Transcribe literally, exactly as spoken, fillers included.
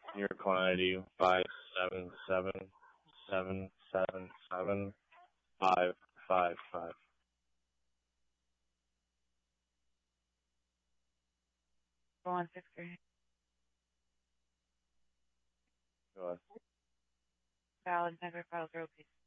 Your client I D five seven seven seven seven seven five five five. Go on sixth grade. Go ahead. Valid never filed road case.